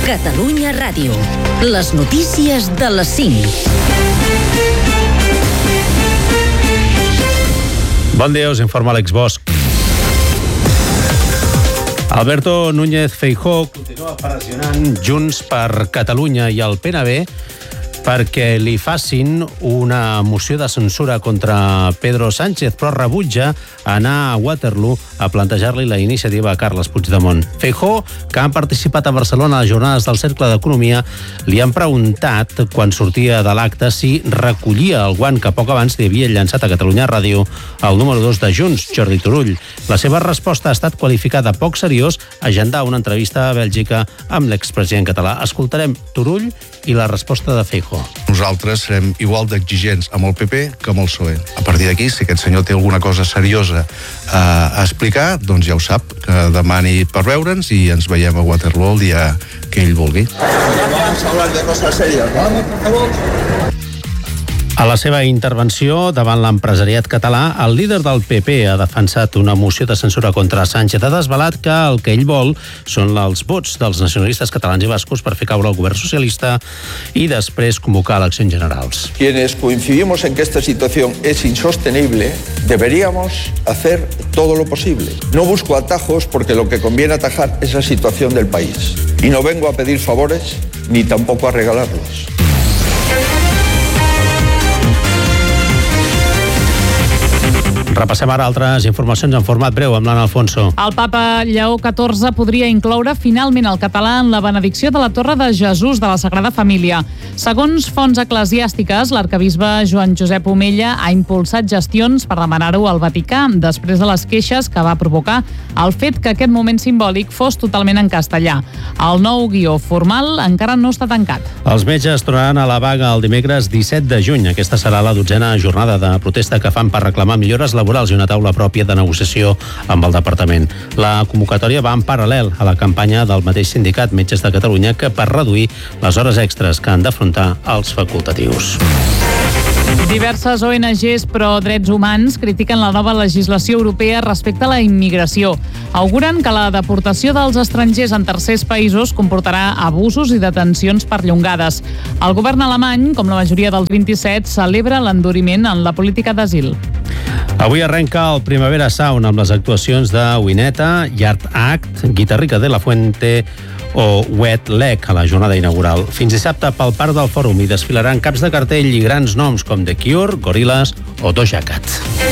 Catalunya Ràdio. Les notícies de les 5. Bon dia, us informa Àlex Bosch. Alberto Núñez Feijóo continua pressionant Junts per Catalunya i el PNB perquè li facin una moció de censura contra Pedro Sánchez, però rebutja anar a Waterloo a plantejar-li la iniciativa a Carles Puigdemont. Feijóo, que han participat a Barcelona a les jornades del Cercle d'Economia, li han preguntat, quan sortia de l'acte, si recollia el guant que poc abans li havia llançat a Catalunya Ràdio el número 2 de Junts, Jordi Turull. La seva resposta ha estat qualificada poc seriós, agendar una entrevista a Bèlgica amb l'expresident català. Escoltarem Turull i la resposta de Feijóo. Nosaltres serem igual d'exigents amb el PP que amb el PSOE. A partir d'aquí, si aquest senyor té alguna cosa seriosa a explicar, doncs ja ho sap, que demani per veure'ns i ens veiem a Waterloo el dia que ell vulgui. Vamos a hablar de cosas serias, ¿vale? Por favor. A la seva intervenció davant l'empresariat català, el líder del PP ha defensat una moció de censura contra Sánchez. Ha desvelat que el que ell vol són els vots dels nacionalistes catalans i bascos per fer caure el govern socialista i després convocar eleccions generals. Quienes coincidimos en que esta situación es insostenible, deberíamos hacer todo lo posible. No busco atajos porque lo que conviene atajar es la situación del país. Y no vengo a pedir favores ni tampoco a regalarlos. Repassem ara altres informacions en format breu amb l'Anna Alfonso. El papa Lleó XIV podria incloure finalment el català en la benedicció de la Torre de Jesús de la Sagrada Família. Segons fonts eclesiàstiques, l'arquebisbe Joan Josep Omella ha impulsat gestions per demanar-ho al Vaticà després de les queixes que va provocar el fet que aquest moment simbòlic fos totalment en castellà. El nou guió formal encara no està tancat. Els metges tornaran a la vaga el dimecres 17 de juny. Aquesta serà la 12a jornada de protesta que fan per reclamar millores laborals i una taula pròpia de negociació amb el departament. La convocatòria va en paral·lel a la campanya del mateix sindicat Metges de Catalunya que per reduir les hores extres que han d'afrontar els facultatius. Diverses ONGs pro drets humans critiquen la nova legislació europea respecte a la immigració. Auguren que la deportació dels estrangers en tercers països comportarà abusos i detencions perllongades. El govern alemany, com la majoria dels 27, celebra l'enduriment en la política d'asil. Avui arrenca el Primavera Sound amb les actuacions de Wineta, Yard Act, Guitarrica de la Fuente o Wet Leg a la jornada inaugural. Fins dissabte pel Parc del Fòrum hi desfilaran caps de cartell i grans noms com The Cure, Gorillaz o Doja Cat.